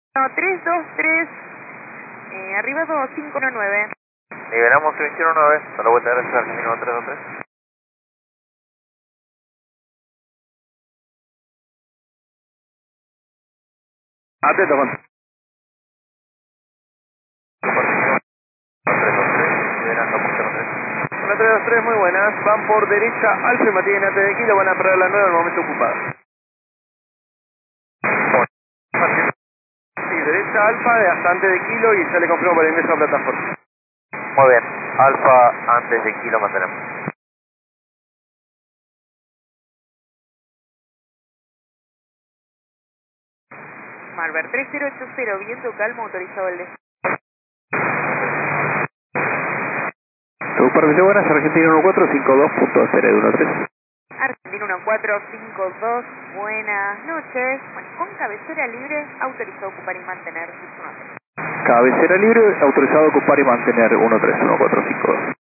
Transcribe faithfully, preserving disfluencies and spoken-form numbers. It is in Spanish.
No, tres dos tres, eh, arriba dos cinco uno nueve. Liberamos veintiuno nueve, a la vuelta gracias al camino tres dos tres. Atento, Juan. tres dos tres, liberando punto tres. Hola tres dos tres, muy buenas. Van por derecha, Alfa y mantienen antes de Kilo, van a parar la nueva en el momento ocupado. Sí, derecha Alfa, hasta antes de Kilo y ya le confirmo para el ingreso a la plataforma. Muy bien, Alfa antes de Kilo mantenemos. Malver tres cero ocho cero, viento calmo, autorizado el destino. Supervisión buenas, Argentina uno cuatro cinco dos punto cero uno tres. Argentina uno cuatro cinco dos, buenas noches. Bueno, con cabecera libre, autorizado ocupar y mantener uno tres. Cabecera libre, autorizado a ocupar y mantener uno tres uno cuatro cinco dos.